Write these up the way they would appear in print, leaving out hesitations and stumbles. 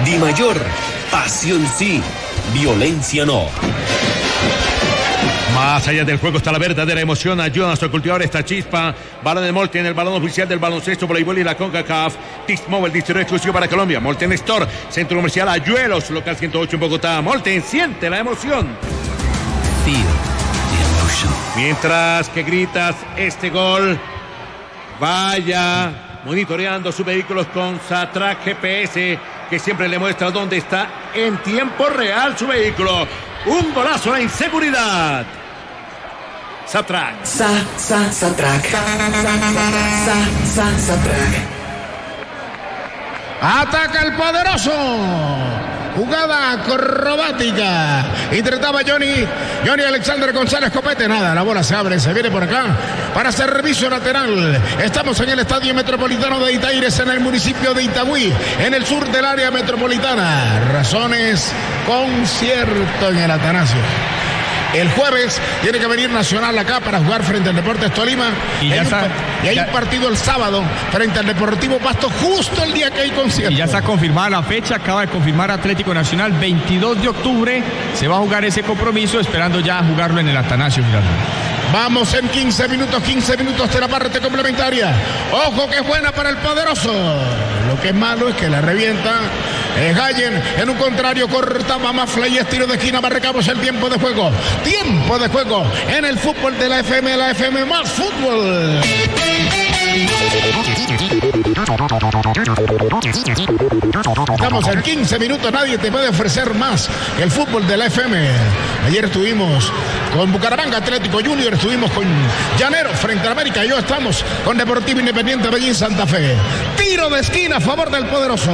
Di Mayor, pasión sí, violencia no. Más allá del juego está la verdadera emoción. Ayudan a cultivar esta chispa. Balón de Molten, el balón oficial del baloncesto, voleibol y la CONCACAF. T-Mobile, distribuidor exclusivo para Colombia. Molten Store, centro comercial Ayuelos, local 108 en Bogotá. Molten, siente la emoción. Feel the emotion. Mientras que gritas este gol, vaya monitoreando sus vehículos con Satrac GPS, que siempre le muestra dónde está en tiempo real su vehículo. Un golazo a la inseguridad. Satrac. Satrac. Satrac. Ataca el poderoso. Jugada acrobática. Intentaba Johnny Alexander González Copete. Nada, la bola se abre, se viene por acá para servicio lateral. Estamos en el Estadio Metropolitano de Itaires, en el municipio de Itagüí, en el sur del área metropolitana. Razones, concierto en el Atanasio. El jueves tiene que venir Nacional acá para jugar frente al Deportes Tolima. Y hay un partido el sábado frente al Deportivo Pasto, justo el día que hay concierto. Y ya está confirmada la fecha, acaba de confirmar Atlético Nacional, 22 de octubre se va a jugar ese compromiso, esperando ya jugarlo en el Atanasio Girardot. Vamos en 15 minutos de la parte complementaria. Ojo que es buena para el poderoso. Lo que es malo es que la revienta Gallen. En un contrario, cortaba Mafla y es tiro de esquina. Marcamos el tiempo de juego. Tiempo de juego en el fútbol de la FM más fútbol. Estamos en 15 minutos, nadie te puede ofrecer más que el fútbol de la FM. Ayer estuvimos con Bucaramanga Atlético Junior, estuvimos con Llanero frente a América y hoy estamos con Deportivo Independiente Medellín Santa Fe. Tiro de esquina a favor del poderoso.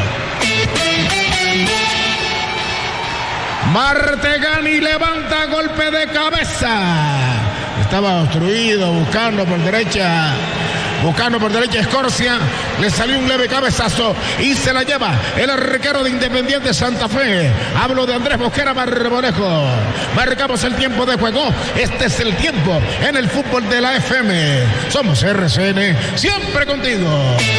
Martegani levanta golpe de cabeza. Estaba obstruido, buscando por derecha Escorcia, le salió un leve cabezazo y se la lleva el arquero de Independiente Santa Fe. Hablo de Andrés Mosquera Marmolejo. Marcamos el tiempo de juego. Este es el tiempo en el fútbol de la FM. Somos RCN, siempre contigo.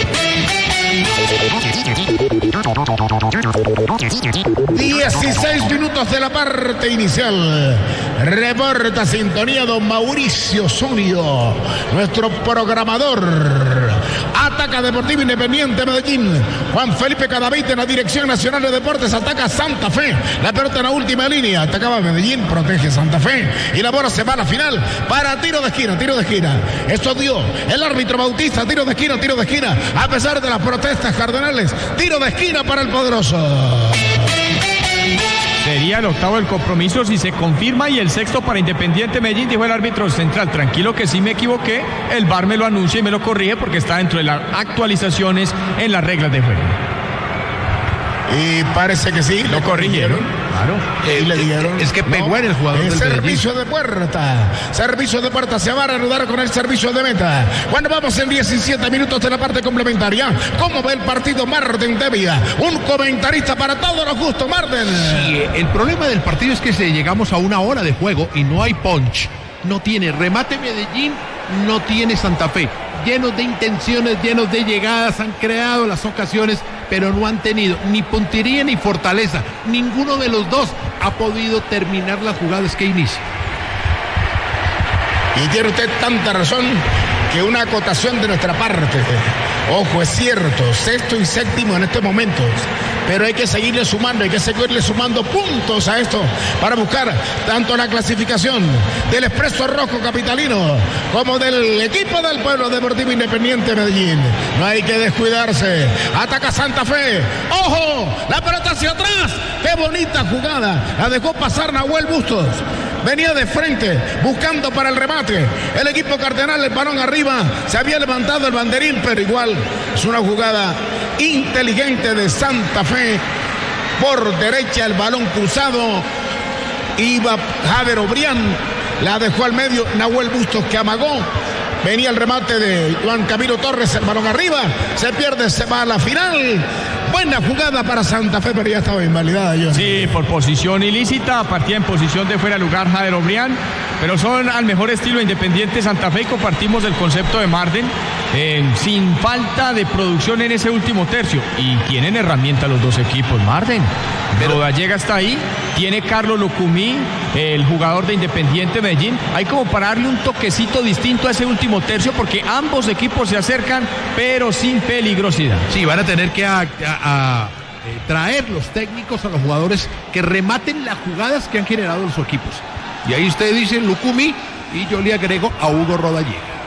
16 minutos de la parte inicial. Reporta sintonía don Mauricio Osorio, nuestro programador. Ataca Deportivo Independiente Medellín. Juan Felipe Cadavid en la Dirección Nacional de Deportes. Ataca Santa Fe. La pelota en la última línea. Atacaba Medellín, protege Santa Fe. Y la bola se va a la final para tiro de esquina. Esto dio el árbitro Bautista. Tiro de esquina. A pesar de las protestas cardenales. Tiro de esquina para el poderoso. Sería el octavo del compromiso si se confirma y el sexto para Independiente Medellín, dijo el árbitro central. Tranquilo que sí me equivoqué, el VAR me lo anuncia y me lo corrige porque está dentro de las actualizaciones en las reglas de juego. Y parece que sí. Lo corrigieron. Claro. Y le dijeron. Es que pegó en el jugador del servicio de puerta. Servicio de puerta. Se va a reanudar con el servicio de meta. Bueno, vamos en 17 minutos de la parte complementaria. ¿Cómo ve el partido Marden Devia? Un comentarista para todos los gustos, Marden. Sí, el problema del partido es que llegamos a una hora de juego y no hay punch. No tiene remate Medellín, no tiene Santa Fe. Llenos de intenciones, llenos de llegadas, han creado las ocasiones, pero no han tenido ni puntería ni fortaleza. Ninguno de los dos ha podido terminar las jugadas que inicia. Y tiene usted tanta razón que una acotación de nuestra parte. Ojo, es cierto, sexto y séptimo en estos momentos, pero hay que seguirle sumando puntos a esto para buscar tanto la clasificación del Expreso Rojo Capitalino como del equipo del Pueblo Deportivo Independiente Medellín. No hay que descuidarse. Ataca Santa Fe. ¡Ojo! La pelota hacia atrás. ¡Qué bonita jugada! La dejó pasar Nahuel Bustos. Venía de frente, buscando para el remate. El equipo cardenal, el balón arriba. Se había levantado el banderín, pero igual es una jugada inteligente de Santa Fe. Por derecha el balón cruzado. Iba Javier Obrián. La dejó al medio Nahuel Bustos, que amagó. Venía el remate de Juan Camilo Torres, el balón arriba. Se pierde, se va a la final. Buena jugada para Santa Fe, pero ya estaba invalidada. Sí, por posición ilícita, partía en posición de fuera de lugar Jader Obrián, pero son al mejor estilo Independiente Santa Fe y compartimos el concepto de Marden. sin falta de producción en ese último tercio. Y tienen herramientas los dos equipos, Marden. Rodallega está ahí, tiene Carlos Lucumí, el jugador de Independiente Medellín. Hay como para darle un toquecito distinto a ese último tercio, porque ambos equipos se acercan, pero sin peligrosidad. Sí, van a tener que traer los técnicos a los jugadores que rematen las jugadas que han generado los equipos. Y ahí usted dice Lucumí, y yo le agrego a Hugo Rodallega.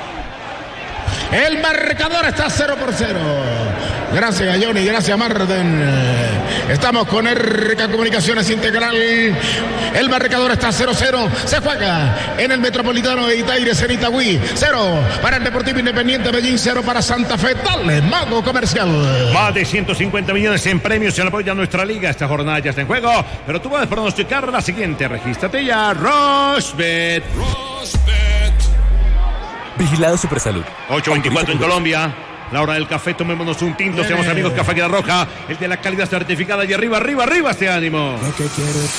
El marcador está 0-0. Gracias a Johnny, gracias a Marden. Estamos con RK Comunicaciones Integral. El marcador está 0-0. Se juega en el Metropolitano de Itaires, en Itagüí. 0 para el Deportivo Independiente Medellín, 0 para Santa Fe. Dale, Mago Comercial. Más de 150 millones en premios se le apoya a nuestra liga. Esta jornada ya está en juego, pero tú puedes pronosticar la siguiente. Regístrate ya, Rosbet. Vigilado Supersalud. 8:24 en Colombia. La hora del café, tomémonos un tinto. Seamos amigos, Café Águila Roja, el de la calidad certificada. Y arriba, arriba, arriba este ánimo. Lo que quiero es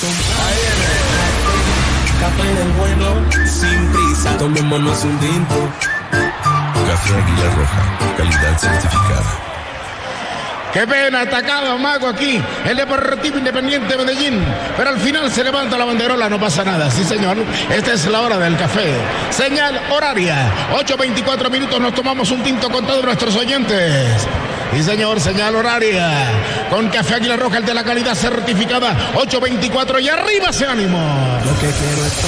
café del bueno, sin prisa, tomémonos un tinto. Café Águila Roja, calidad certificada. Qué pena, atacado Mago aquí, el Deportivo Independiente Medellín, pero al final se levanta la banderola, no pasa nada, sí señor, esta es la hora del café, señal horaria, 8:24 minutos, nos tomamos un tinto con todos nuestros oyentes. Sí señor, señal horaria, con Café Águila Roja, el de la calidad certificada, 8:24 y arriba ese ánimo. Lo que quiero es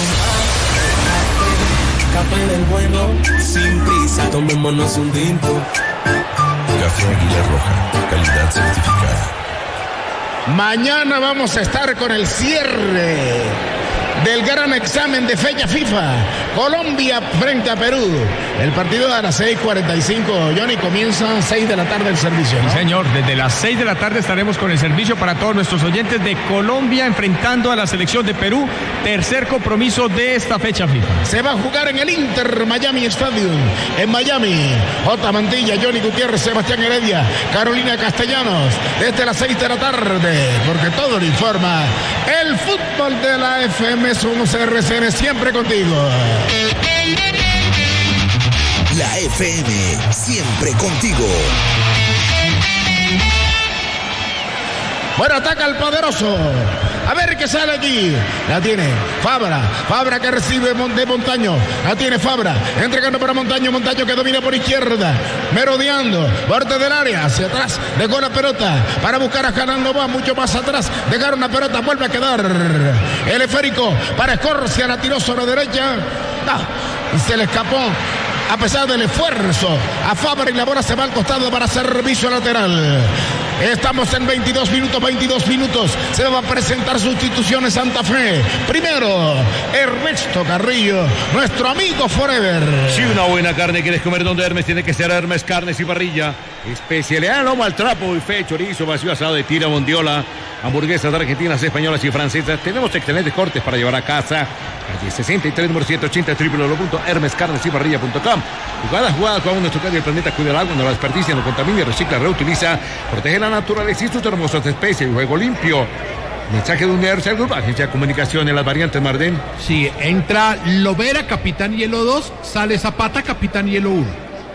café del bueno, sin prisa, tomémonos un tinto. Café Águila Roja, calidad certificada. Mañana vamos a estar con el cierre del gran examen de fecha FIFA. Colombia frente a Perú. El partido a las 6:45. Johnny, comienza a 6 de la tarde el servicio, ¿no? Sí, señor. Desde las 6 de la tarde estaremos con el servicio para todos nuestros oyentes de Colombia enfrentando a la selección de Perú. Tercer compromiso de esta fecha FIFA. Se va a jugar en el Inter Miami Stadium, en Miami. J. Mantilla, Johnny Gutiérrez, Sebastián Heredia, Carolina Castellanos. Desde las 6 de la tarde, porque todo lo informa el fútbol de la FM. Somos RCN, siempre contigo. La FM, siempre contigo. Bueno, ataca el poderoso. A ver qué sale aquí. La tiene Fabra. Fabra que recibe de Montaño. La tiene Fabra. Entregando para Montaño. Montaño que domina por izquierda. Merodeando. Borde del área. Hacia atrás. Dejó la pelota. Para buscar a Janán Nova. Mucho más atrás. Dejaron la pelota. Vuelve a quedar. El esférico para Escorcia. La tiró sobre derecha. No. Y se le escapó. A pesar del esfuerzo, a Fabra y la bola se va al costado para servicio lateral. Estamos en 22 minutos. Se va a presentar sustituciones Santa Fe. Primero, Ernesto Carrillo, nuestro amigo Forever. Si una buena carne quieres comer donde Hermes, tiene que ser Hermes Carnes y Parrilla. Especialidad en lomo al trapo, buffet, chorizo, vacío asado de tira, bondiola, hamburguesas de argentinas, españolas y francesas. Tenemos excelentes cortes para llevar a casa. Calle 63, número 180, www.hermescarnesyparrilla.com. Jugadas con nuestro calle del planeta, cuida el agua, no la desperdicia, no contamina, recicla, reutiliza, protege la naturaleza y sus hermosas especies. Juego limpio. Mensaje de Universal Group, agencia de comunicación en las variantes Marden. Sí, entra Lovera, Capitán Hielo 2, sale Zapata, Capitán Hielo 1.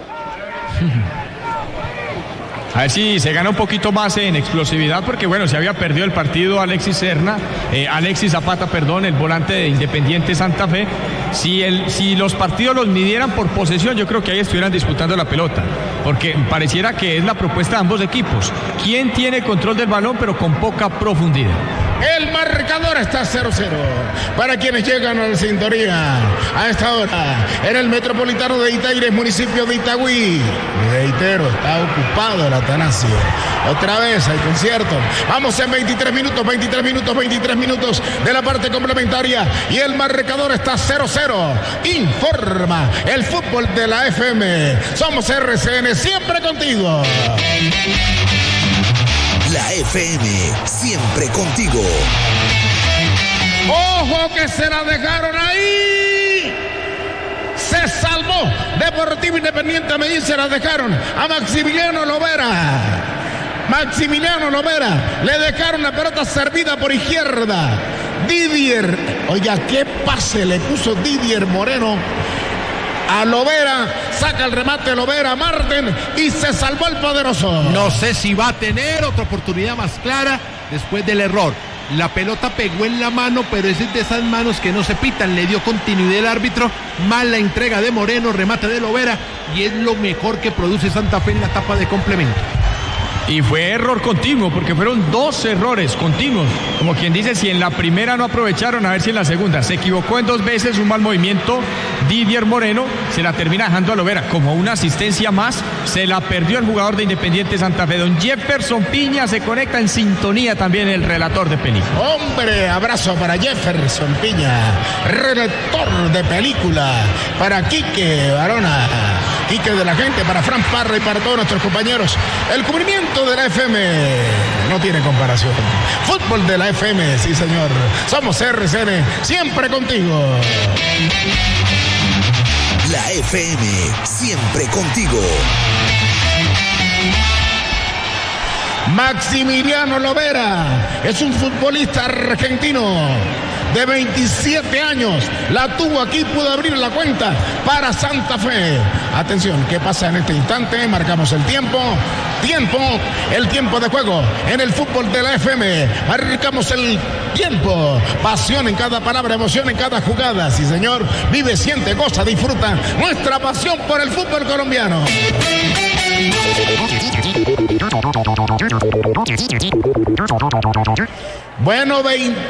A ver si se gana un poquito más en explosividad, porque bueno, se había perdido el partido Alexis Zapata, el volante de Independiente Santa Fe. Si los partidos los midieran por posesión, yo creo que ahí estuvieran disputando la pelota, porque pareciera que es la propuesta de ambos equipos. ¿Quién tiene control del balón pero con poca profundidad? El marcador está 0-0. Para quienes llegan a la sintonía a esta hora en el Metropolitano de Itaires, municipio de Itagüí. Reitero, está ocupado el Atanasio. Otra vez hay concierto. Vamos en 23 minutos de la parte complementaria y el marcador está 0-0. Informa el fútbol de la FM. Somos RCN, siempre contigo. La FM, siempre contigo. ¡Ojo que se la dejaron ahí! Se salvó Deportivo Independiente Medellín, se la dejaron a Maximiliano Lovera. Le dejaron la pelota servida por izquierda. Didier, oiga, qué pase le puso Didier Moreno. a Lovera, saca el remate Lovera, Marten, y se salvó el poderoso. No sé si va a tener otra oportunidad más clara después del error. La pelota pegó en la mano, pero es de esas manos que no se pitan. Le dio continuidad el árbitro. Mala entrega de Moreno, remate de Lovera, y es lo mejor que produce Santa Fe en la etapa de complemento. Y fue error continuo, porque fueron 2 errores continuos. Como quien dice, si en la primera no aprovecharon, a ver si en la segunda. Se equivocó en 2 veces, un mal movimiento. Didier Moreno se la termina dejando a Lovera como una asistencia más. Se la perdió el jugador de Independiente Santa Fe. Don Jefferson Piña se conecta en sintonía también, el relator de película. Hombre, abrazo para Jefferson Piña, relator de película, para Quique Barona, Quique de la gente, para Fran Parra y para todos nuestros compañeros. El cubrimiento de la FM no tiene comparación. Fútbol de la FM, sí señor. Somos RCN, siempre contigo. La FM, siempre contigo. Maximiliano Lovera es un futbolista argentino de 27 años. La tuvo aquí, pudo abrir la cuenta para Santa Fe. Atención, ¿qué pasa en este instante? Marcamos el tiempo. El tiempo de juego en el fútbol de la FM. Marcamos el tiempo. Pasión en cada palabra, emoción en cada jugada. Sí, señor. Vive, siente, goza, disfruta nuestra pasión por el fútbol colombiano. Bueno,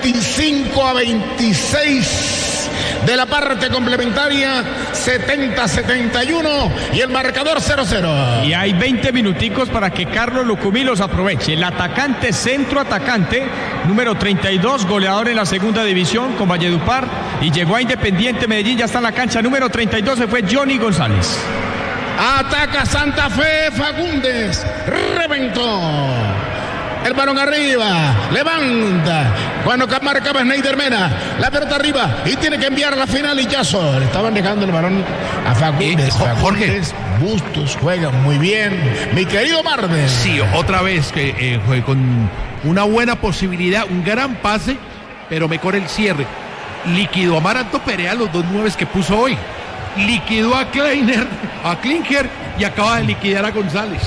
25-26 de la parte complementaria, 70-71 y el marcador 0-0. Y hay 20 minuticos para que Carlos Lucumí los aproveche. El atacante, centro atacante, número 32, goleador en la segunda división con Valledupar, y llegó a Independiente Medellín, ya está en la cancha. Número 32 se fue Johnny González. Ataca Santa Fe, Fagundes, reventó. El balón arriba, levanta. Cuando marcaba Schneider Mena, la pelota arriba y tiene que enviar a la final y Yazo. Le estaban dejando el balón a Fagundes. Jorge. Bustos juega muy bien. Mi querido Marvel. Sí, otra vez que con una buena posibilidad, un gran pase, pero mejor el cierre. Liquidó a Amaranto Perea, los 2 9 que puso hoy. Liquidó a Klinger y acaba de liquidar a González.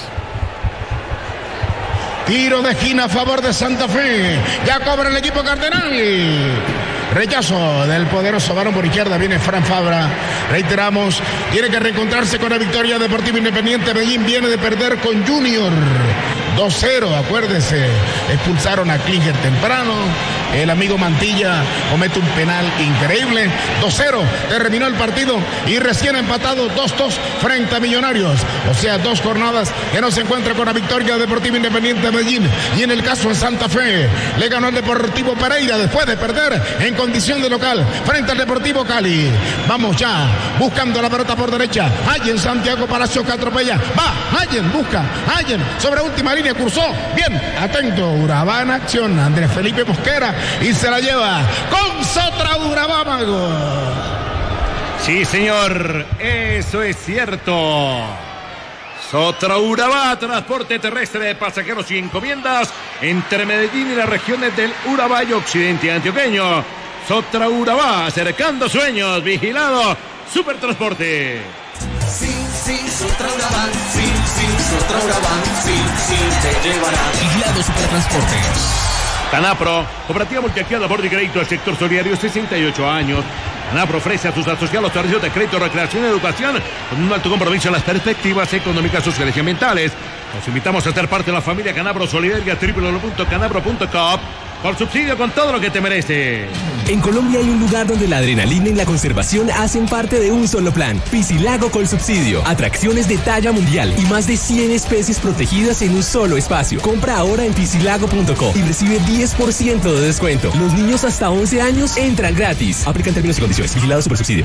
Tiro de esquina a favor de Santa Fe. Ya cobra el equipo cardenal. Rechazo del poderoso varón por izquierda. Viene Fran Fabra. Reiteramos, tiene que reencontrarse con la victoria Deportivo Independiente Medellín. Viene de perder con Junior 2-0. Acuérdese, expulsaron a Klinger temprano. El amigo Mantilla comete un penal increíble. 2-0 terminó el partido y recién empatado 2-2 frente a Millonarios. O sea, 2 jornadas que no se encuentra con la victoria Deportivo Independiente de Medellín. Y en el caso de Santa Fe, le ganó el Deportivo Pereira después de perder en condición de local frente al Deportivo Cali. Vamos ya, buscando la pelota por derecha. Allen, Santiago Palacio que atropella. Va, Allen, busca. Allen, sobre última línea, cursó. Bien, atento. Urabá en acción. Andrés Felipe Mosquera. Y se la lleva con Sotra Urabá, Mago. Sí, señor, eso es cierto. Sotra Urabá, transporte terrestre de pasajeros y encomiendas entre Medellín y las regiones del Urabá y occidente antioqueño. Sotra Urabá, acercando sueños, vigilado, Supertransporte. Sí, Sotra Urabá, sí, Sotra Urabá, sí, te llevará. Vigilado Supertransporte. Canapro, cooperativa multiactiva de crédito del sector solidario, 68 años. Canapro ofrece a sus asociados servicios de crédito, recreación y educación con un alto compromiso en las perspectivas económicas, sociales y ambientales. Los invitamos a ser parte de la familia Canapro Solidaria, www.canapro.com. Por subsidio con todo lo que te merece. En Colombia hay un lugar donde la adrenalina y la conservación hacen parte de un solo plan. Piscilago Colsubsidio. Atracciones de talla mundial y más de 100 especies protegidas en un solo espacio. Compra ahora en piscilago.co y recibe 10% de descuento. Los niños hasta 11 años entran gratis. Aplican términos y condiciones. Vigilado Supersubsidio.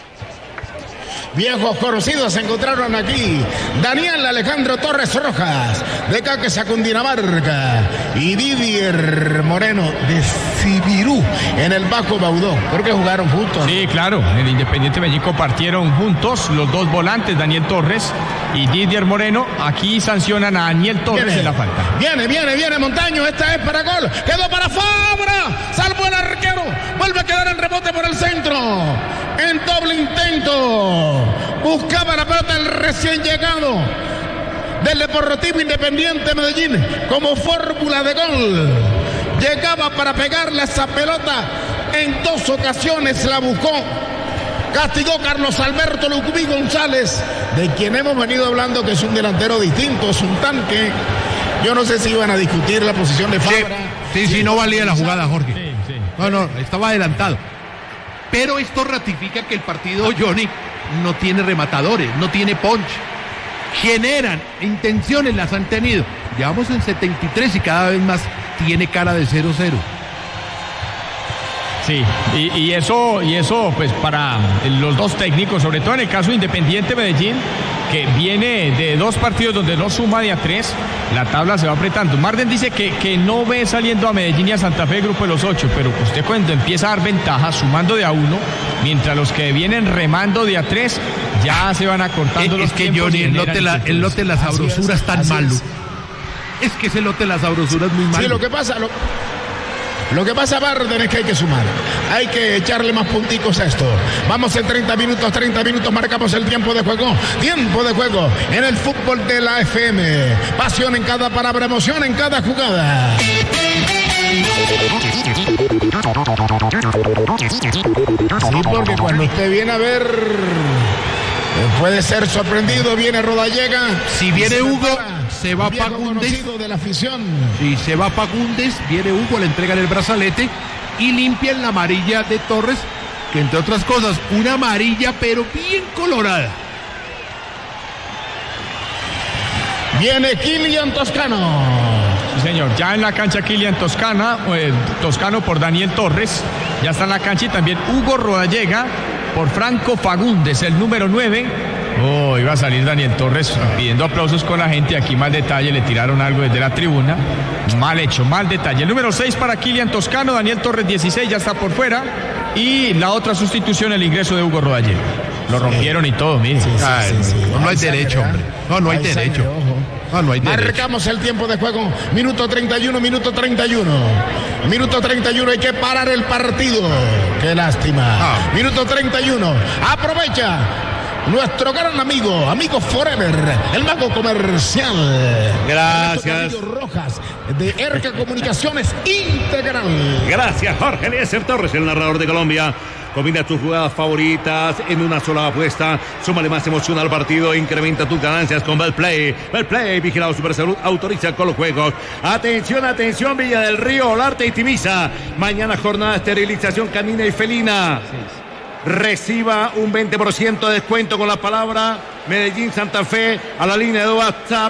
Viejos conocidos se encontraron aquí. Daniel Alejandro Torres Rojas, de Caquesa, Cundinamarca, y Didier Moreno, de Cibirú, en el Bajo Baudó. Creo que jugaron juntos. Sí, claro. En el Independiente Medellín compartieron juntos los 2 volantes, Daniel Torres y Didier Moreno. Aquí sancionan a Daniel Torres en la falta. Viene Montaño. Esta es para gol. Quedó para Fabra. Salvo el arquero. Vuelve a quedar el rebote por el centro. en doble intento. Buscaba la pelota el recién llegado del Deportivo Independiente Medellín como fórmula de gol. Llegaba para pegarle esa pelota. En 2 ocasiones la buscó. Castigó Carlos Alberto Lucumí González, de quien hemos venido hablando que es un delantero distinto, es un tanque. Yo no sé si iban a discutir la posición de Fabra. Sí, no valía la jugada, Jorge. Sí. No, estaba adelantado. Pero esto ratifica que el partido, Johnny, no tiene rematadores, no tiene punch. Generan, intenciones las han tenido. Llevamos en 73 y cada vez más tiene cara de 0-0. Sí, y eso pues para los dos técnicos, sobre todo en el caso de Independiente Medellín, que viene de 2 partidos donde no suma de a 3, la tabla se va apretando. Marden dice que no ve saliendo a Medellín y a Santa Fe el grupo de los 8, pero usted cuando empieza a dar ventaja sumando de a 1, mientras los que vienen remando de a 3 ya se van acortando los tiempos. Es que Johnny, el lote de la sabrosura es tan malo. Es que ese lote de la sabrosura es muy malo. Sí, lo que pasa, Marden, es que hay que sumar. Hay que echarle más punticos a esto. Vamos en 30 minutos, marcamos el tiempo de juego. Tiempo de juego en el fútbol de la FM. Pasión en cada palabra, emoción en cada jugada. Sí, porque cuando usted viene a ver, puede ser sorprendido. Viene Rodallega. Si viene Hugo, se va Fagundes. De la afición. Si se va Fagundes, viene Hugo, le entregan el brazalete y limpian la amarilla de Torres, que entre otras cosas, una amarilla pero bien colorada. Viene Kylian Toscano. Sí, señor, ya en la cancha Kylian Toscano por Daniel Torres, ya está en la cancha, y también Hugo Rodallega por Franco Fagundes, el número 9. Iba a salir Daniel Torres pidiendo aplausos con la gente. Aquí mal detalle, le tiraron algo desde la tribuna. Mal hecho, mal detalle. El número 6 para Kylian Toscano, Daniel Torres 16, ya está por fuera. Y la otra sustitución, el ingreso de Hugo Rodallega. Lo rompieron y todo, mire. No hay derecho, hombre. No hay derecho. No hay derecho. Marcamos el tiempo de juego. Minuto 31. Minuto 31, hay que parar el partido. Qué lástima. Minuto 31. Aprovecha nuestro gran amigo Forever, el mago comercial. Gracias. Rojas, de Erca Comunicaciones Integral. Gracias, Jorge Eliezer Torres, el narrador de Colombia. Combina tus jugadas favoritas en una sola apuesta. Súmale más emoción al partido. Incrementa tus ganancias con Betplay. Betplay, vigilado Supersalud, autoriza con los juegos. Atención, Villa del Río, Olarte y Timiza. Mañana jornada de esterilización canina y felina. Reciba un 20% de descuento con la palabra Medellín Santa Fe a la línea de WhatsApp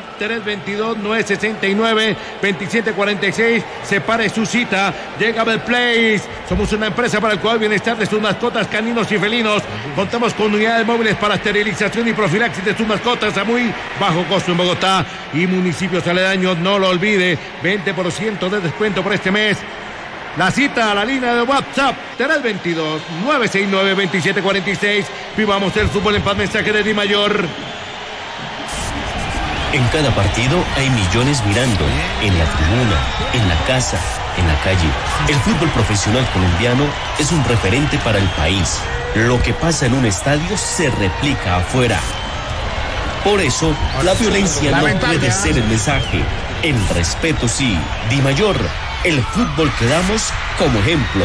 322-969-2746. Separe su cita. Llega Betplay. Somos una empresa para el cuidado y bienestar de sus mascotas caninos y felinos. Contamos con unidades móviles para esterilización y profilaxis de sus mascotas a muy bajo costo en Bogotá y municipios aledaños. No lo olvide, 20% de descuento por este mes. La cita a la línea de WhatsApp 322-969-2746. Vivamos el fútbol en paz. Mensaje de Di Mayor. En cada partido hay millones mirando, en la tribuna, en la casa, en la calle. El fútbol profesional colombiano es un referente para el país. Lo que pasa en un estadio se replica afuera. Por eso, la violencia no puede ser el mensaje. El respeto sí. Di Mayor. El fútbol que damos como ejemplo.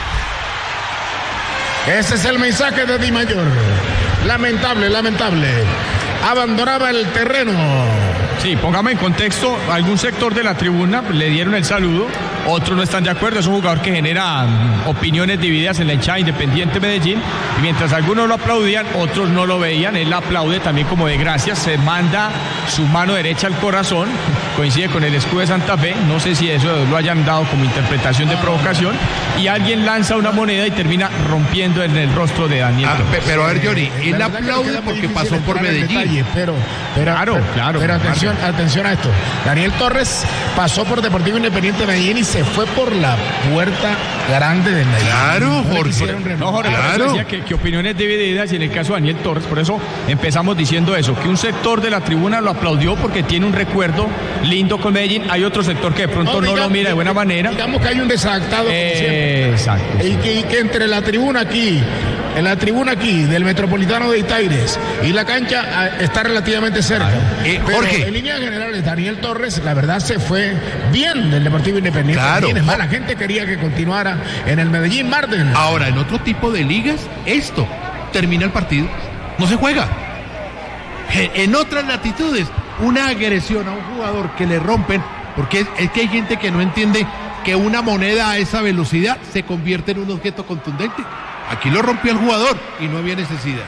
Ese es el mensaje de Di Mayor. Lamentable. Abandonaba el terreno. Sí, póngame en contexto, algún sector de la tribuna le dieron el saludo, otros no están de acuerdo. Es un jugador que genera opiniones divididas en la hinchada Independiente Medellín, y mientras algunos lo aplaudían, otros no lo veían. Él aplaude también como de gracias, se manda su mano derecha al corazón, coincide con el escudo de Santa Fe, no sé si eso lo hayan dado como interpretación de provocación, y alguien lanza una moneda y termina rompiendo en el rostro de Daniel Torres. Pero a ver, Johnny, él aplaude porque pasó por Medellín. Pero claro. Pero atención a esto. Daniel Torres pasó por Deportivo Independiente Medellín y se fue por la puerta grande de Medellín. Claro, Jorge. Claro. Decía que opiniones divididas, y en el caso de Daniel Torres, por eso empezamos diciendo eso, que un sector de la tribuna lo aplaudió porque tiene un recuerdo lindo con Medellín. Hay otro sector que de pronto no lo mira de buena manera. Digamos que hay un desadaptado, como siempre. Exacto. Y que entre la tribuna aquí, del Metropolitano de Itaires y la cancha está relativamente cerca. Pero Jorge. En líneas generales, Daniel Torres, la verdad, se fue bien del Deportivo Independiente. Claro. Bien, es más, la gente quería que continuara en el Medellín Marden. Ahora, en otro tipo de ligas, esto termina el partido, no se juega. En otras latitudes, una agresión a un jugador que le rompen, porque es que hay gente que no entiende que una moneda a esa velocidad se convierte en un objeto contundente. Aquí lo rompió el jugador y no había necesidad.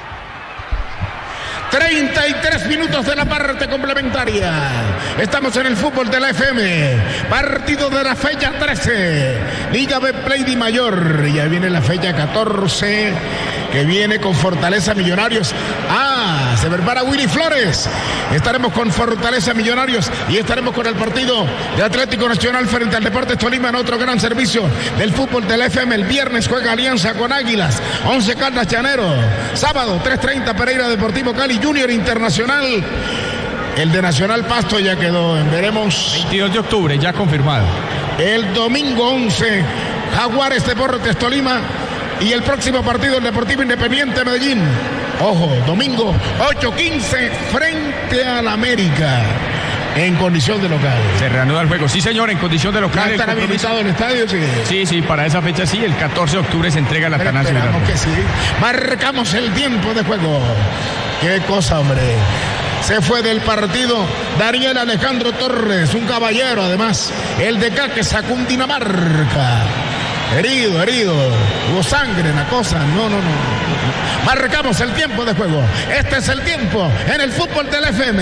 33 minutos de la parte complementaria. Estamos en el fútbol de la FM. Partido de la fecha 13. Liga Betplay Di Mayor. Ya viene la fecha 14, que viene con Fortaleza Millonarios. Se prepara Willy Flores. Estaremos con Fortaleza Millonarios y estaremos con el partido de Atlético Nacional frente al Deportes Tolima en otro gran servicio del fútbol de la FM. El viernes juega Alianza con Águilas, 11 Caldas Llanero. Sábado 3:30 Pereira Deportivo Cali Junior Internacional. El de Nacional Pasto ya quedó, veremos. 22 de octubre, ya confirmado. El domingo 11 Jaguares Deportes Tolima. Y el próximo partido, el Deportivo Independiente Medellín. Ojo, domingo 8:15 frente al América. En condición de local. Se reanuda el juego. Sí, señor, en condición de local. ¿Ya estará habilitado el estadio? Sí, para esa fecha sí. El 14 de octubre se entrega la Atanasio. Esperamos que sí. Marcamos el tiempo de juego. Qué cosa, hombre. Se fue del partido Daniel Alejandro Torres, un caballero además. El de acá que sacó un Dinamarca. Herido. Hubo sangre en la cosa. No. Marcamos el tiempo de juego. Este es el tiempo en el fútbol del FM.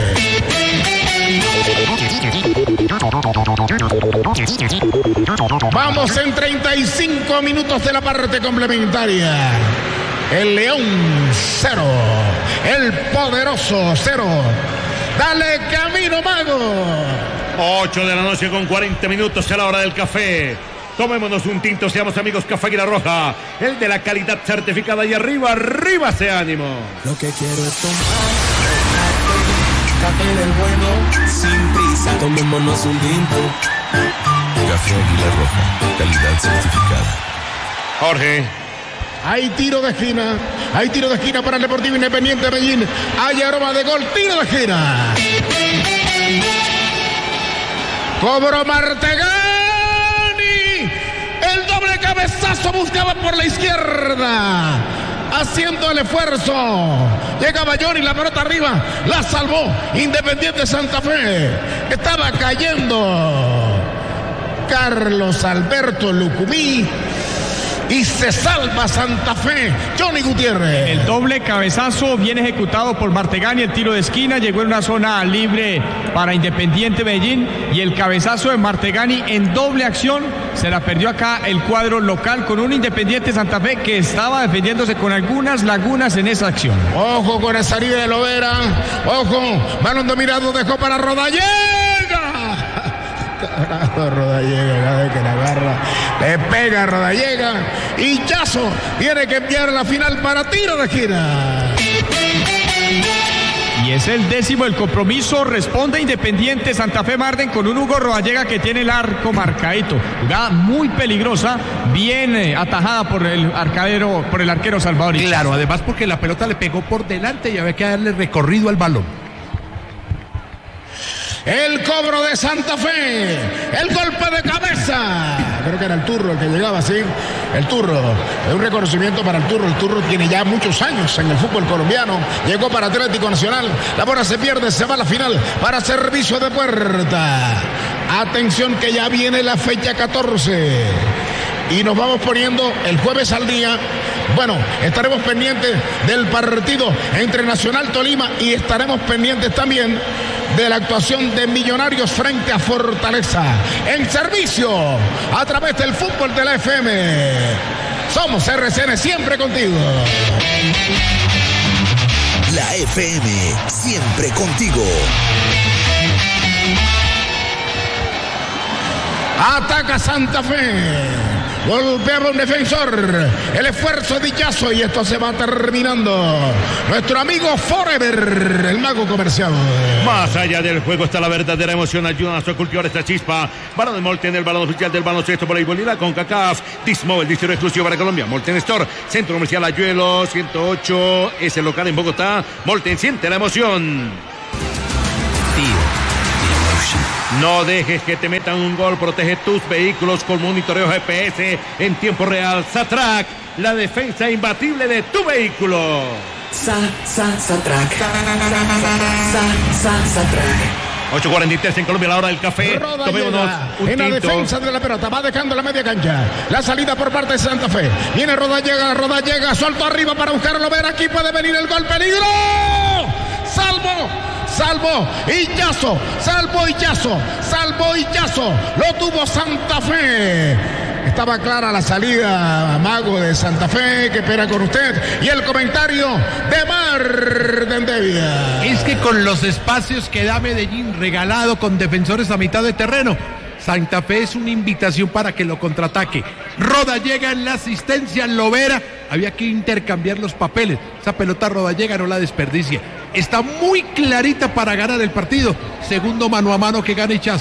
Vamos en 35 minutos de la parte complementaria. El León 0. El Poderoso 0. Dale camino, Mago. 8 de la noche con 40 minutos a la hora del café. Tomémonos un tinto, seamos amigos. Café Águila Roja, el de la calidad certificada. Y arriba ese ánimo. Lo que quiero es tomar café del bueno, sin prisa. Tomémonos un tinto. Café Águila Roja, calidad certificada. Jorge. Hay tiro de esquina para el Deportivo Independiente Medellín. Hay aroma de gol, tiro de esquina. Cobro Martegani. El doble cabezazo buscaba por la izquierda. Haciendo el esfuerzo. Llega Bayón y la pelota arriba. La salvó Independiente Santa Fe. Estaba cayendo Carlos Alberto Lucumí. Y se salva Santa Fe, Johnny Gutiérrez. El doble cabezazo bien ejecutado por Martegani. El tiro de esquina llegó en una zona libre para Independiente Medellín. Y el cabezazo de Martegani en doble acción se la perdió acá el cuadro local con un Independiente Santa Fe que estaba defendiéndose con algunas lagunas en esa acción. Ojo con esa salida de Lovera. Ojo, balón dominado, dejó para Rodallega. Rodallega, cada vez que la agarra, le pega a Rodallega y Yazo tiene que enviar la final para tiro de esquina. Y es el 10º el compromiso. Responde Independiente Santa Fe Marden con un Hugo Rodallega que tiene el arco marcadito. Jugada muy peligrosa, bien atajada por el arquero salvadoreño. Claro, además porque la pelota le pegó por delante y había que darle recorrido al balón. El cobro de Santa Fe. El golpe de cabeza. Creo que era el Turro el que llegaba así. El Turro. Es un reconocimiento para el Turro. El Turro tiene ya muchos años en el fútbol colombiano. Llegó para Atlético Nacional. La bola se pierde. Se va a la final para servicio de puerta. Atención que ya viene la fecha 14. Y nos vamos poniendo el jueves al día. Bueno, estaremos pendientes del partido entre Nacional Tolima y estaremos pendientes también de la actuación de Millonarios frente a Fortaleza. En servicio a través del fútbol de la FM. Somos RCN, siempre contigo. La FM, siempre contigo. Ataca Santa Fe. golpeaba un defensor, el esfuerzo de Illazo, y esto se va terminando. Nuestro amigo Forever, el mago comercial. Más allá del juego está la verdadera emoción. Ayuda a cultivar esta chispa. Balón de Molten, el balón oficial del baloncesto, voleibol y la CONCACAF. T-Mobile, distribuidor exclusivo para Colombia. Molten Store, centro comercial Ayuelo, 108, es el local en Bogotá. Molten, siente la emoción. No dejes que te metan un gol. Protege tus vehículos con monitoreo GPS en tiempo real. Satrac, la defensa imbatible de tu vehículo. Satrac. 8:43 en Colombia, la hora del café. Tomémonos un en la tinto. defensa de la pelota, va dejando la media cancha. La salida por parte de Santa Fe. Viene Rodallega, suelto arriba para buscarlo. Ver, aquí puede venir el gol. ¡Peligro! Salvo Illazo. Lo tuvo Santa Fe. Estaba clara la salida, mago de Santa Fe, que espera con usted. Y el comentario de Martendevia. Es que con los espacios que da Medellín regalado con defensores a mitad de terreno, Santa Fe es una invitación para que lo contraataque. Rodallega en la asistencia, Lovera. Había que intercambiar los papeles. Esa pelota Rodallega no la desperdicia. Está muy clarita para ganar el partido. Segundo mano a mano que gana Illazo.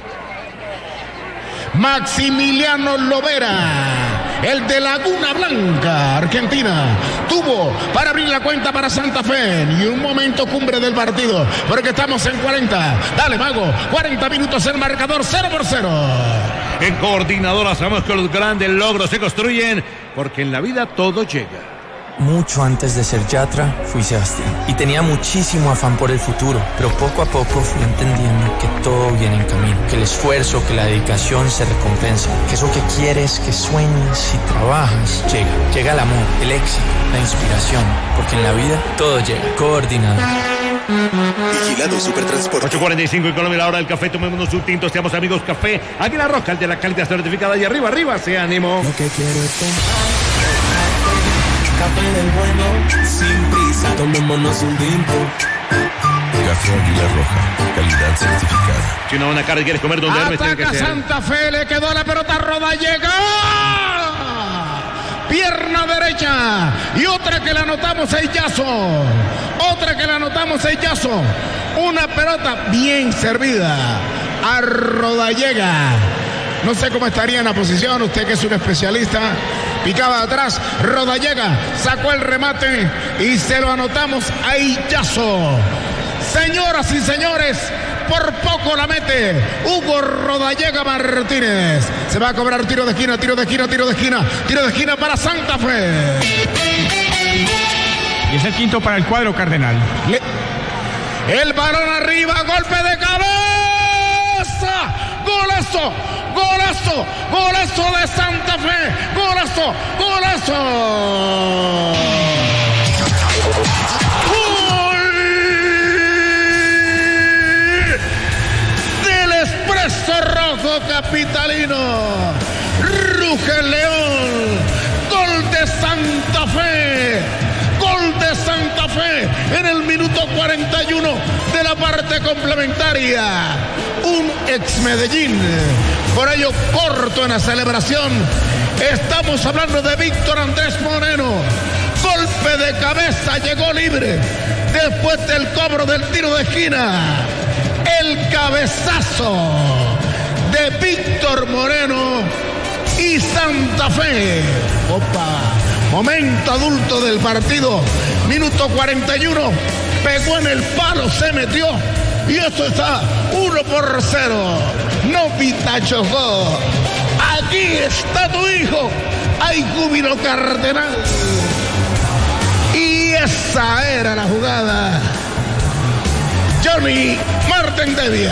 Maximiliano Lovera, el de Laguna Blanca, Argentina, tuvo para abrir la cuenta para Santa Fe. Y un momento cumbre del partido, porque estamos en 40. Dale, mago, 40 minutos el marcador, 0-0. En Coordinadora sabemos que los grandes logros se construyen, porque en la vida todo llega. Mucho antes de ser Yatra, fui Sebastián. Y tenía muchísimo afán por el futuro. Pero poco a poco fui entendiendo que todo viene en camino. Que el esfuerzo, que la dedicación se recompensa. Que eso que quieres, que sueñas y trabajas, llega. Llega el amor, el éxito, la inspiración. Porque en la vida todo llega. Coordinado. Vigilado Supertransporte. 8:45 en Colombia, la hora del café. Tomémonos un tinto, seamos amigos. Café Águila Roja, el de la calidad certificada. Y arriba, se ánimo. Lo que quiero es café del bueno, sin prisa, tomémonos un tinto. Café Águila Roja, calidad certificada. Si una buena carne quieres comer donde Hermes tiene que Ataca ser. Santa Fe, le quedó la pelota, Rodallega. Pierna derecha. Y otra que la anotamos a Illazo. Una pelota bien servida a Rodallega. No sé cómo estaría en la posición, usted que es un especialista. Picaba atrás, Rodallega sacó el remate y se lo anotamos a Illazo. Señoras y señores, por poco la mete Hugo Rodallega Martínez. Se va a cobrar tiro de esquina para Santa Fe. Y es el quinto para el cuadro cardenal. El balón arriba, golpe de cabeza. Golazo de Santa Fe. Golazo. Gol del Expreso Rojo capitalino. Ruge el León. Gol de Santa Fe en el minuto 41 de la parte complementaria. Un ex Medellín, por ello corto en la celebración. Estamos hablando de Víctor Andrés Moreno. Golpe de cabeza, llegó libre después del cobro del tiro de esquina. El cabezazo de Víctor Moreno y Santa Fe. Momento adulto del partido, minuto 41, pegó en el palo, se metió y esto está 1-0. No Pitachocó. Aquí está tu hijo. Hay júbilo cardenal. Y esa era la jugada. Johnny Martendevia.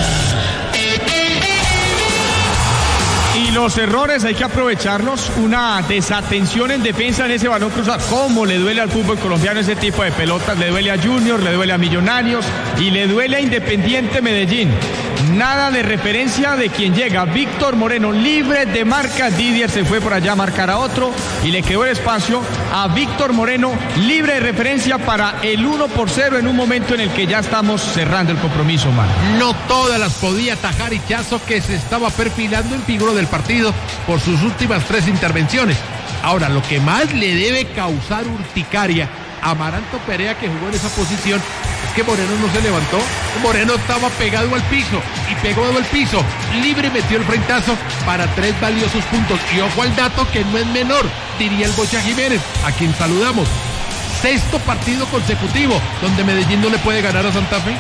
Y los errores hay que aprovecharlos. Una desatención en defensa en ese balón cruzado. ¿Cómo le duele al fútbol colombiano ese tipo de pelotas? Le duele a Junior, le duele a Millonarios y le duele a Independiente Medellín. Nada de referencia de quien llega. Víctor Moreno libre de marca. Didier se fue por allá a marcar a otro y le quedó el espacio a Víctor Moreno libre de referencia para el 1-0 en un momento en el que ya estamos cerrando el compromiso, man. No todas las podía atajar Ichazo, que se estaba perfilando en figura del partido por sus últimas 3 intervenciones. Ahora, lo que más le debe causar urticaria a Amaranto Perea, que jugó en esa posición, es que Moreno no se levantó. Moreno estaba pegado al piso y pegó al piso. Libre metió el frentazo para 3 valiosos puntos. Y ojo al dato, que no es menor, diría el Bocha Jiménez, a quien saludamos. 6º partido consecutivo donde Medellín no le puede ganar a Santa Fe.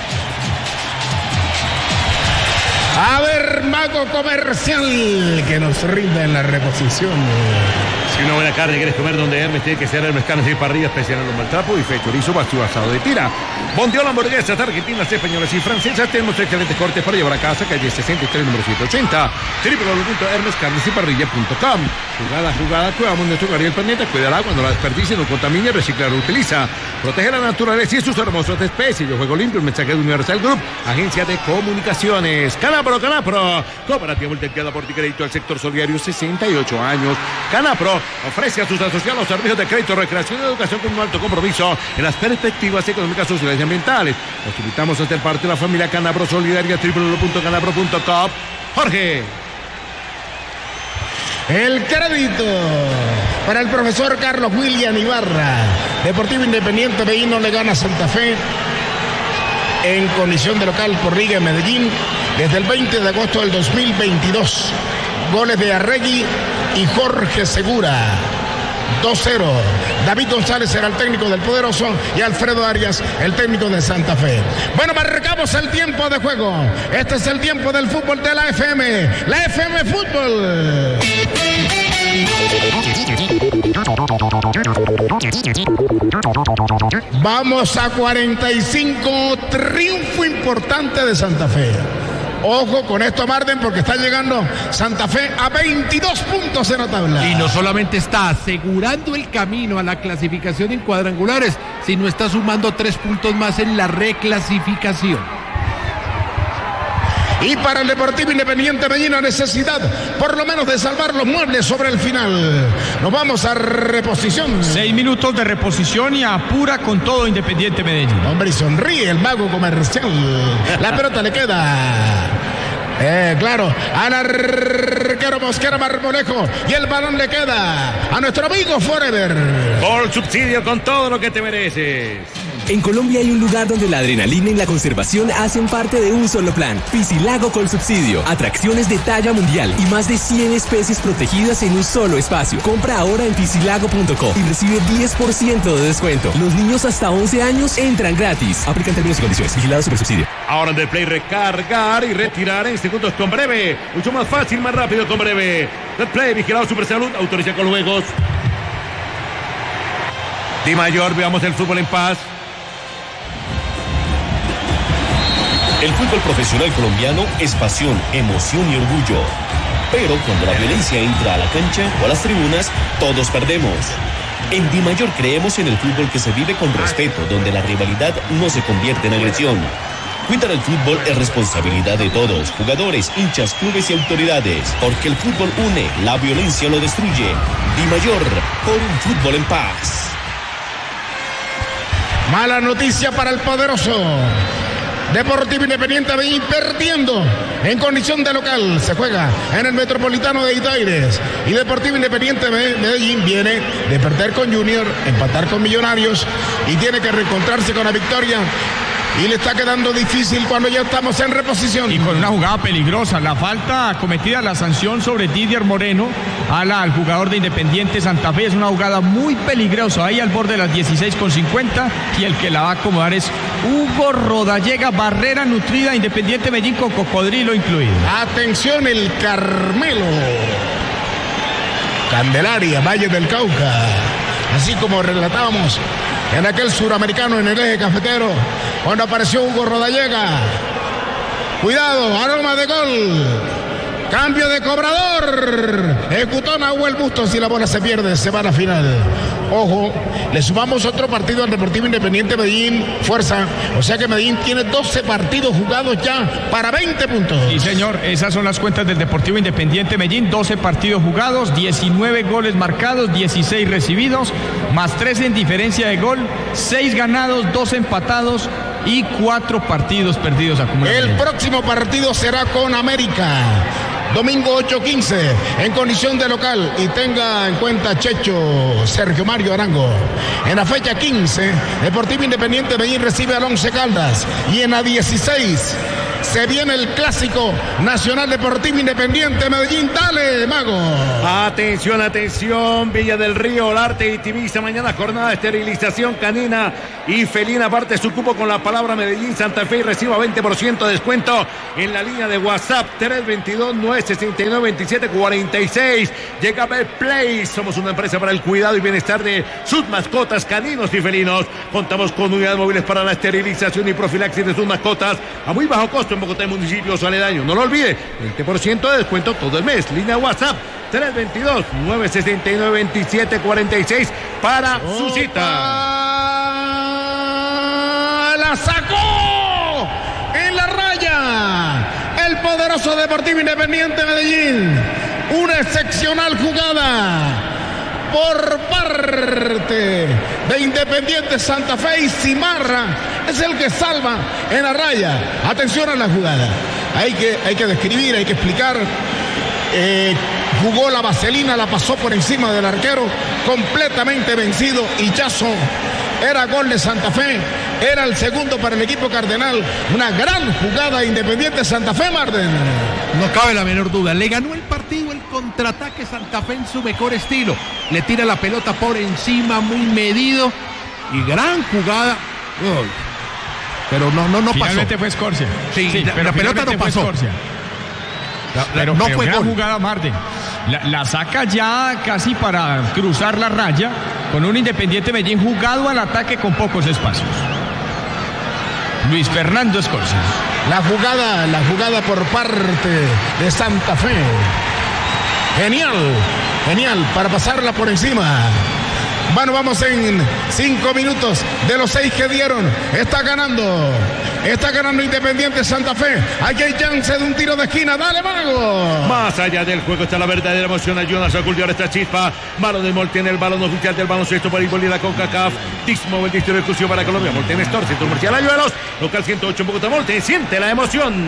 A ver, Mago Comercial, que nos rinda en la reposición. Si una buena carne quieres comer donde Hermes, tiene que ser Hermes Carnes y Parrilla, especial en los maltrapos y fe, chorizo, vacío, asado de tira. Bondiola, hamburguesas argentinas, españolas y francesas. Tenemos excelentes cortes para llevar a casa, calle 63, número 780. www.hermescarnesyparrilla.com. Jugada, cuidamos nuestro hogar y el planeta. Cuídala cuando la desperdicie, no contamine, recicla, reutiliza. Protege la naturaleza y sus hermosas especies. Yo juego limpio, el mensaje de Universal Group, agencia de comunicaciones. Canapro, cooperativa multiplicada por crédito al sector solidario, 68 años. Canapro ofrece a sus asociados los servicios de crédito, recreación y educación con un alto compromiso en las perspectivas económicas, sociales y ambientales. Los invitamos a ser parte de la familia Canapro Solidaria, www.canapro.com. Jorge. El crédito para el profesor Carlos William Ibarra. Deportivo Independiente Medellín no le gana a Santa Fe en condición de local por Liga en Medellín desde el 20 de agosto del 2022. Goles de Arregui y Jorge Segura. 2-0. David González era el técnico del Poderoso y Alfredo Arias el técnico de Santa Fe. Bueno, marcamos el tiempo de juego. Este es el tiempo del fútbol de la FM. La FM Fútbol. Vamos a 45. Triunfo importante de Santa Fe. Ojo con esto, Marden, porque está llegando Santa Fe a 22 puntos en la tabla. Y no solamente está asegurando el camino a la clasificación en cuadrangulares, sino está sumando 3 puntos más en la reclasificación. Y para el Deportivo Independiente Medellín, la necesidad por lo menos de salvar los muebles sobre el final. Nos vamos a reposición. 6 minutos de reposición y apura con todo Independiente Medellín. Hombre, y sonríe el Mago Comercial. La pelota le queda. Claro, al arquero Mosquera Marmolejo. Y el balón le queda a nuestro amigo Forever. Por subsidio con todo lo que te mereces. En Colombia hay un lugar donde la adrenalina y la conservación hacen parte de un solo plan. Piscilago con subsidio. Atracciones de talla mundial y más de 100 especies protegidas en un solo espacio. Compra ahora en piscilago.co y recibe 10% de descuento. Los niños hasta 11 años entran gratis. Aplican términos y condiciones. Vigilado Supersubsidio. Ahora en el play, recargar y retirar en segundos con Breve. Mucho más fácil, más rápido con Breve. Del play, vigilado Supersalud, autoriza con juegos. Di Mayor, veamos el fútbol en paz. El fútbol profesional colombiano es pasión, emoción y orgullo. Pero cuando la violencia entra a la cancha o a las tribunas, todos perdemos. En Di Mayor creemos en el fútbol que se vive con respeto, donde la rivalidad no se convierte en agresión. Cuidar el fútbol es responsabilidad de todos, jugadores, hinchas, clubes y autoridades, porque el fútbol une, la violencia lo destruye. Di Mayor, por un fútbol en paz. Mala noticia para el Poderoso. Deportivo Independiente Medellín perdiendo en condición de local. Se juega en el Metropolitano de Itaires. Y Deportivo Independiente Medellín viene de perder con Junior, empatar con Millonarios y tiene que reencontrarse con la victoria. Y le está quedando difícil cuando ya estamos en reposición. Y con una jugada peligrosa. La falta cometida, la sanción sobre Didier Moreno al jugador de Independiente Santa Fe. Es una jugada muy peligrosa. Ahí al borde de las 16:50. Y el que la va a acomodar es Hugo Rodallega. Barrera nutrida, Independiente Medellín con cocodrilo incluido. Atención, el Carmelo. Candelaria, Valle del Cauca. Así como relatábamos en aquel suramericano en el eje cafetero, cuando apareció Hugo Rodallega. Cuidado, aroma de gol. Cambio de cobrador. Ejecutó Nahuel Bustos y la bola se pierde. Se va a la final. Ojo, le sumamos otro partido al Deportivo Independiente Medellín. Fuerza. O sea que Medellín tiene 12 partidos jugados ya para 20 puntos. Sí, señor. Esas son las cuentas del Deportivo Independiente Medellín. 12 partidos jugados, 19 goles marcados, 16 recibidos, más 3 en diferencia de gol, 6 ganados, 2 empatados y 4 partidos perdidos acumulados. El próximo partido será con América. Domingo 8:15 en condición de local, y tenga en cuenta Checho Sergio Mario Arango. En la fecha 15, Deportivo Independiente Medellín recibe al Once Caldas, y en la 16 se viene el clásico Nacional Deportivo Independiente Medellín. Dale, Mago. Atención, atención, Villa del Río, Olarte y Tibisa. Mañana jornada de esterilización canina y felina. Parte su cupo con la palabra Medellín Santa Fe y reciba 20% de descuento en la línea de WhatsApp 322-969-2746. Llega Betplay. Somos una empresa para el cuidado y bienestar de sus mascotas caninos y felinos. Contamos con unidades móviles para la esterilización y profilaxis de sus mascotas a muy bajo costo en Bogotá y municipios aledaños. No lo olvide, 20% de descuento todo el mes. Línea WhatsApp 322-969-2746 para su cita. La sacó en la raya el poderoso Deportivo Independiente Medellín. Una excepcional jugada por parte de Independiente Santa Fe, y Cimarra es el que salva en la raya. Atención a la jugada. Hay que describir, hay que explicar. Jugó la vaselina, la pasó por encima del arquero, completamente vencido. Hichazo. Era gol de Santa Fe. Era el segundo para el equipo cardenal. Una gran jugada de Independiente Santa Fe, Marden. No cabe la menor duda. Le ganó el partido el contraataque Santa Fe en su mejor estilo. Le tira la pelota por encima, muy medido. Y gran jugada. Uy. Pero no pasó. Finalmente fue Escorcia. Sí, la pelota no pasó. Pero no fue gol. Jugada Marden. La saca ya casi para cruzar la raya, con un Independiente Medellín jugado al ataque con pocos espacios. Luis Fernando Escorcia. La jugada por parte de Santa Fe. Genial para pasarla por encima. Bueno, vamos en 5 minutos de los 6 que dieron. Está ganando Independiente Santa Fe. Aquí hay chance de un tiro de esquina. Dale, Mago. Más allá del juego está la verdadera emoción. Ayúdanos a cultivar esta chispa. Balón Mol tiene el balón oficial del baloncesto para Voleibol y la CONCACAF. Tixmo, el distrito exclusivo para Colombia. Molten Store, Centro Comercial Ayuelos. Local 108 en Bogotá. Molten, siente la emoción.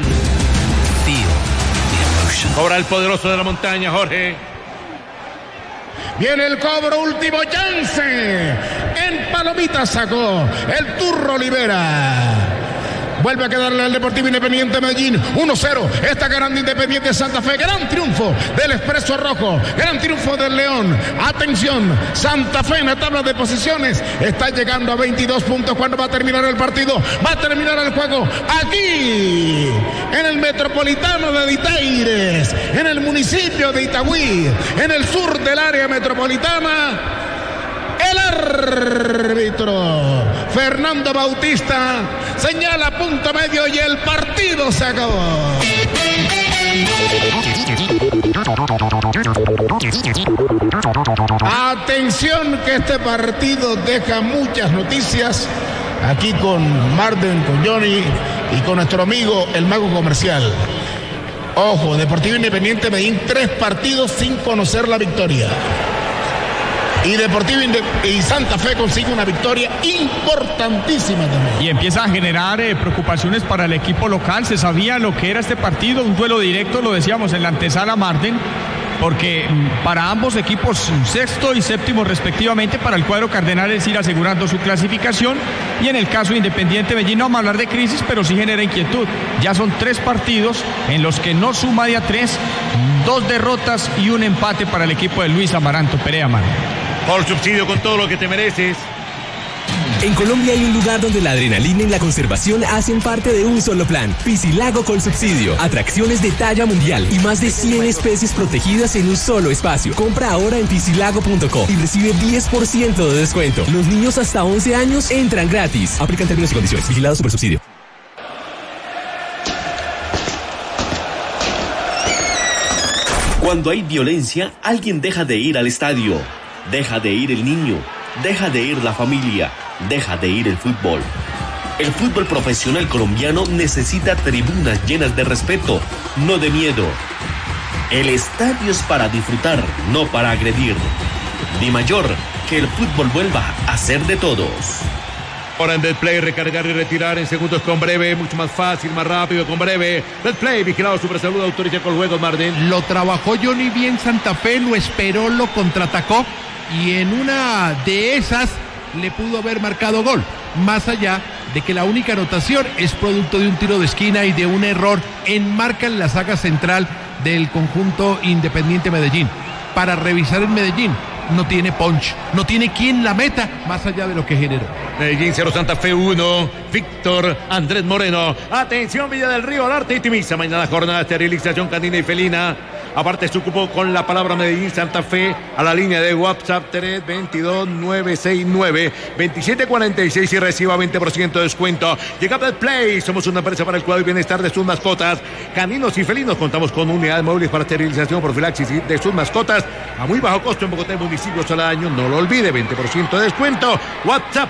Cobra el poderoso de la montaña, Jorge. Viene el cobro, último chance. En Palomita sacó el Turro Olivera. Vuelve a quedarle al Deportivo Independiente Medellín. 1-0. Está ganando Independiente Santa Fe. Gran triunfo del Expreso Rojo. Gran triunfo del León. Atención. Santa Fe en la tabla de posiciones está llegando a 22 puntos. ¿Cuándo va a terminar el partido? Va a terminar el juego aquí, en el Metropolitano de Ditaires, en el municipio de Itagüí, en el sur del área metropolitana. El árbitro Fernando Bautista señala punto medio y el partido se acabó. Atención que este partido deja muchas noticias. Aquí con Marden, con Johnny y con nuestro amigo el Mago Comercial. Ojo, Deportivo Independiente Medellín 3 partidos sin conocer la victoria. Y Deportivo y Santa Fe consigue una victoria importantísima también. Y empieza a generar preocupaciones para el equipo local. Se sabía lo que era este partido, un duelo directo, lo decíamos en la antesala, Marden, porque para ambos equipos, sexto y séptimo respectivamente, para el cuadro cardenal es ir asegurando su clasificación. Y en el caso de Independiente Medellín, no vamos a hablar de crisis, pero sí genera inquietud. Ya son 3 partidos en los que no suma de a 3, 2 derrotas y un empate para el equipo de Luis Amaranto Perea, Marden. Por subsidio con todo lo que te mereces. En Colombia hay un lugar donde la adrenalina y la conservación hacen parte de un solo plan. Piscilago con subsidio. Atracciones de talla mundial y más de 100 especies protegidas en un solo espacio. Compra ahora en piscilago.co y recibe 10% de descuento. Los niños hasta 11 años entran gratis. Aplican términos y condiciones. Vigilado Supersubsidio. Cuando hay violencia, alguien deja de ir al estadio. Deja de ir el niño. Deja de ir la familia. Deja de ir el fútbol. El fútbol profesional colombiano necesita tribunas llenas de respeto, no de miedo. El estadio es para disfrutar, no para agredir. Di Mayor, que el fútbol vuelva a ser de todos. Ahora en Betplay, recargar y retirar en segundos con Breve, mucho más fácil, más rápido con Breve. Betplay, vigilado Supersalud, autoriza con juegos, Martín. Lo trabajó Johnny bien Santa Fe, lo esperó, lo contraatacó y en una de esas le pudo haber marcado gol. Más allá de que la única anotación es producto de un tiro de esquina y de un error en marca en la saga central del conjunto Independiente Medellín. Para revisar en Medellín, no tiene punch, no tiene quien la meta más allá de lo que generó. Medellín 0, Santa Fe 1, Víctor Andrés Moreno. Atención, Villa del Río, Arte y Timisa. Mañana jornada de esterilización canina y felina. Aparte su cupo con la palabra Medellín Santa Fe a la línea de WhatsApp 322-969-2746 y reciba 20% de descuento. Llega Betplay, somos una empresa para el cuidado y bienestar de sus mascotas, caninos y felinos. Contamos con unidades móviles para esterilización, profilaxis de sus mascotas a muy bajo costo en Bogotá y municipios al año. No lo olvide, 20% de descuento. WhatsApp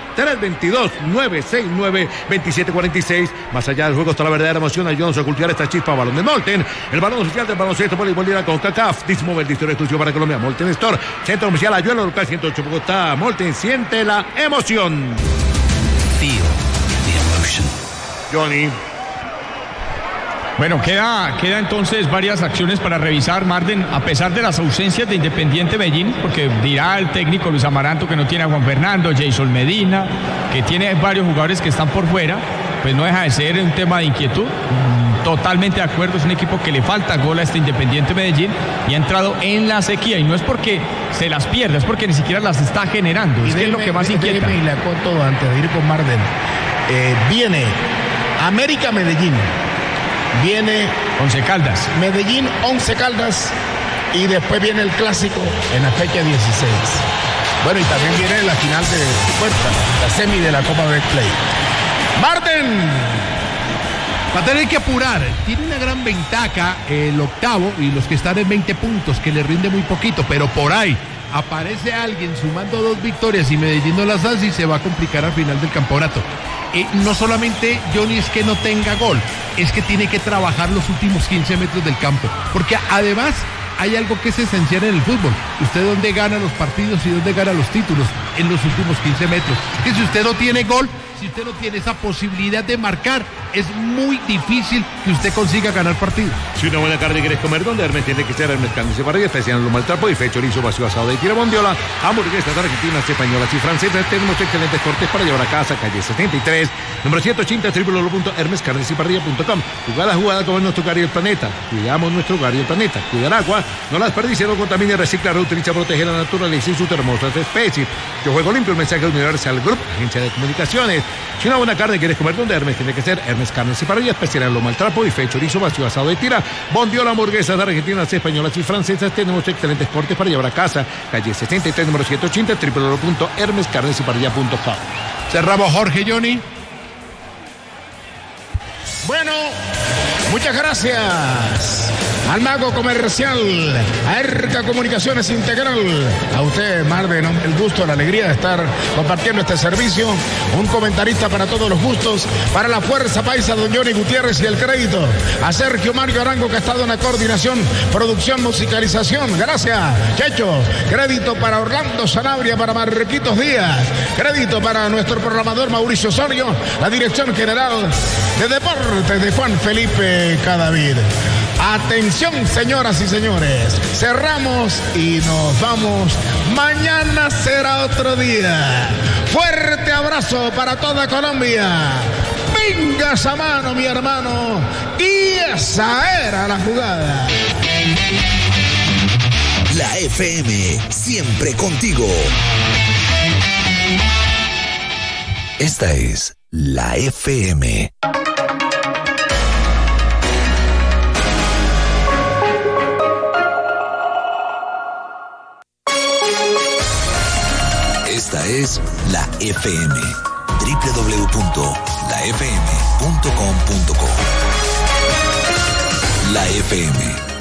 322-969-2746. Más allá del juego está la verdadera emoción. Ayúdanos a cultivar esta chispa. Balón de Molten, el balón oficial del baloncesto voleibol con CACAF. Dismóvil, distribuidor exclusivo para Colombia. Molten Store, Centro Comercial Ayuelo, local 108 Bogotá. Molten, siente la emoción. Feel the emotion. Johnny. Bueno, queda entonces varias acciones para revisar, Marden, a pesar de las ausencias de Independiente Medellín, porque dirá el técnico Luis Amaranto que no tiene a Juan Fernando, Jason Medina, que tiene varios jugadores que están por fuera, pues no deja de ser un tema de inquietud. Totalmente de acuerdo, es un equipo que le falta gol a este Independiente Medellín y ha entrado en la sequía, y no es porque se las pierda, es porque ni siquiera las está generando, es lo que más inquieta. Y le acoto antes de ir con Marden. Viene América Medellín, viene Once Caldas, Medellín, Once Caldas, y después viene el clásico en la fecha 16. Bueno, y también viene la final de puerta, la semi de la Copa Betplay. Marden. Va a tener que apurar, tiene una gran ventaja el octavo y los que están en 20 puntos, que le rinde muy poquito, pero por ahí aparece alguien sumando 2 victorias y Medellín no las hace y se va a complicar al final del campeonato. No solamente, Johnny, es que no tenga gol, es que tiene que trabajar los últimos 15 metros del campo, porque además hay algo que es esencial en el fútbol. Usted dónde gana los partidos y dónde gana los títulos, en los últimos 15 metros. Que si usted no tiene gol, si usted no tiene esa posibilidad de marcar, es muy difícil que usted consiga ganar partidos. Si una buena carne quieres comer, donde Hermes tiene que ser Hermes Carne y Parrilla, especial en lo maltrapo y fe, chorizo, vacío, asado de tira, bondiola, hamburguesas argentinas, españolas y francesas. Tenemos excelentes cortes para llevar a casa, calle 73, número 180, www.hermescarnesiparrilla.com. Jugada como en nuestro hogar y el planeta. Cuidamos nuestro hogar y el planeta. Cuidar agua, no las desperdicie, no contamine, recicla, reutiliza, protege la naturaleza y sus hermosas especies. Yo juego limpio, el mensaje universal Group, agencia de comunicaciones. Si una buena carne quieres comer, donde Hermes tiene que ser Hermes Carnes y Parrilla, especial en lo maltrapo y fe, chorizo, vacío, asado de tira, bondiola, hamburguesas argentinas, españolas y francesas. Tenemos excelentes cortes para llevar a casa, calle 63, número 180, www.hermescarnesiparrilla.com. Cerramos, Jorge, Johnny. Bueno, muchas gracias al mago comercial, a ERCA Comunicaciones Integral, a usted, Marden, el gusto, la alegría de estar compartiendo este servicio, un comentarista para todos los gustos, para la Fuerza Paisa, don Johnny Gutiérrez, y el crédito a Sergio Mario Arango, que ha estado en la coordinación, producción, musicalización. Gracias, Checho. Crédito para Orlando Sanabria, para Marquitos Díaz, crédito para nuestro programador Mauricio Osorio, la dirección general de deportes de Juan Felipe Cadavid. Atención, señoras y señores, cerramos y nos vamos. Mañana será otro día. Fuerte abrazo para toda Colombia. Venga esa mano, mi hermano, y esa era la jugada. La FM, siempre contigo. Esta es la FM. Esta es la FM. www.lafm.com.co. La FM.